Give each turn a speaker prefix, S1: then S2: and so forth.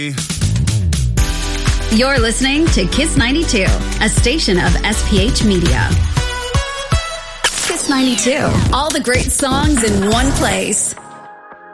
S1: You're listening to Kiss 92, a station of SPH Media. Kiss 92, all the great songs in one place.